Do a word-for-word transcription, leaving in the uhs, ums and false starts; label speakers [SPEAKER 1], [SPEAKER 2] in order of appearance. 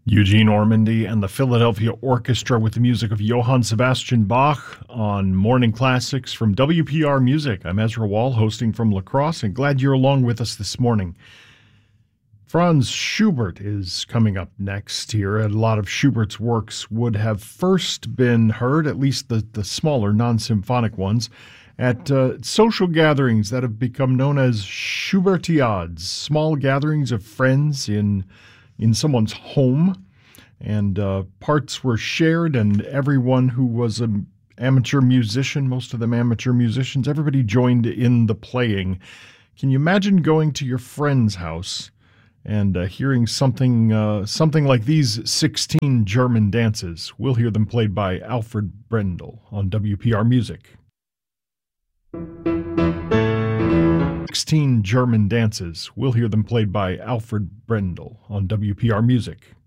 [SPEAKER 1] Eugene Ormandy and the Philadelphia Orchestra with the music of Johann Sebastian Bach on Morning Classics from W P R Music. I'm Ezra Wall, hosting from La Crosse, and glad you're along with us this morning. Franz Schubert is coming up next here. A lot of Schubert's works would have first been heard, at least the, the smaller non-symphonic ones, at uh, social gatherings that have become known as Schubertiades, small gatherings of friends in in someone's home, and uh, parts were shared, and everyone who was an amateur musician, most of them amateur musicians, everybody joined in the playing. Can you imagine going to your friend's house and uh, hearing something uh, something like these sixteen German dances? We'll hear them played by Alfred Brendel on W P R Music. sixteen German dances. We'll hear them played by Alfred Brendel on W P R Music.